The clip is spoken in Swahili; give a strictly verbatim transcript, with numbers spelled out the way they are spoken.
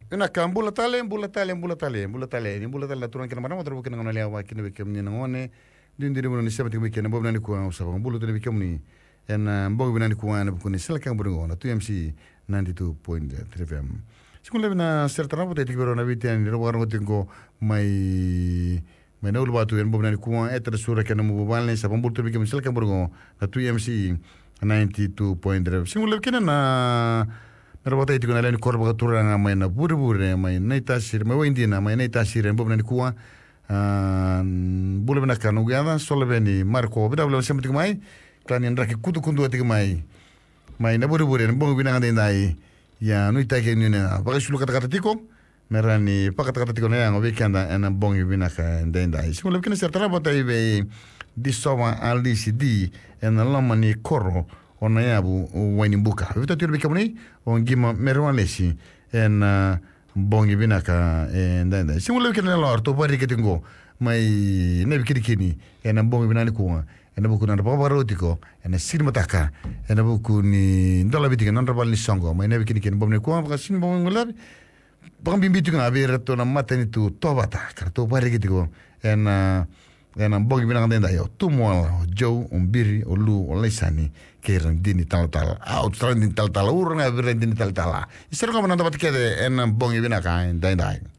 ina ka mbula tale mbula tale mbula tale mbula tale ni mbula tale la turan kina mara motor bukina ngona lewa kina bekem ni ngone dindiri mo ni sebati weekend bob nani ko sa mbulu tele bekem ni en mbog binani ko wana bukuni selaka mburu ngona tu M C ninety-two point three F M sikule bina sertana bote tikbero na bitian ni ro ngotingo mai mai na ulbatu en bob nani ko etra sura kana mu balne sa mbulu tele bekem selaka mburu na tu M C ninety-two point three sikule kina na Rabota itu kan lain korban keturunan main buru-buru main naik tasir main India main naik tasir en bukan kuah boleh benar kan ugiana soalnya ni Marco beda boleh sempat kemai klien rakyat kutu kundu hati kemai main buru-buru en bukan bina ada indai ya nu ita ke ni na pakai sulu kata-kata tiko merani pakai kata-kata tiko ni yang weekend en bukan bina kan indai semula kena serta rabota ibe di sowa ali sidi en lamani koro ona yabu wani buka vita tur be kamni on gima merwanlesi en bongi binaka en danda simulo ke na lor to pari ke tingo mai ne bikiri kini en bongi binani ko en buku na baba rotiko en silma taka en buku ni ndola bitika non rabal ni songo mai ne bikiri kini bomne ko ka sin bongi ngolab bam bimbitu na be to na matani tu tobata karto pari ke tingo en en bongi binaka denda yo tumo jo umbiri olu olesani keren dini tal-tal out trending tal-tal urang abirang dini tal-tal isero kamu nanti pakai en bongi binaka dai dai